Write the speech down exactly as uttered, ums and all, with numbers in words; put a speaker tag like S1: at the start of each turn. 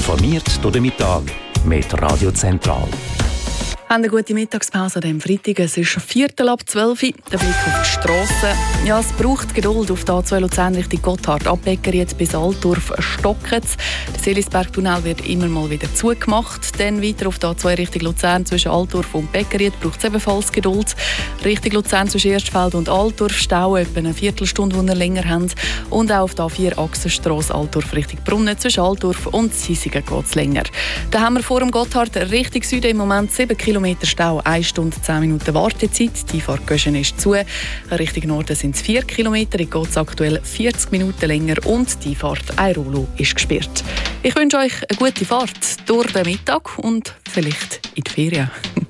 S1: Informiert durch den Mittag mit Radio Zentral.
S2: Haben eine gute Mittagspause an diesem Freitag. Es ist Viertel ab zwölf Uhr. Der Blick auf die Strasse. Ja, es braucht Geduld. Auf der A zwei Luzern Richtung Gotthard. Ab Beckeried bis Altdorf stocken es. Der Seelisberg-Tunnel wird immer mal wieder zugemacht. Dann weiter auf der A zwei Richtung Luzern zwischen Altdorf und Beckeried braucht es ebenfalls Geduld. Richtung Luzern zwischen Erstfeld und Altdorf stauen etwa eine Viertelstunde, die wir länger haben. Und auch auf der A vier Achsenstrasse Altdorf Richtung Brunnen zwischen Altdorf und Zisigen geht es länger. Da haben wir vor dem Gotthard Richtung Süden im Moment sieben Kilometer Stau, eine Stunde zehn Minuten Wartezeit. Die Fahrt Göschen ist zu. Richtung Norden sind es vier Kilometer, in geht es aktuell vierzig Minuten länger und die Fahrt Airolo ist gesperrt. Ich wünsche euch eine gute Fahrt durch den Mittag und vielleicht in die Ferien.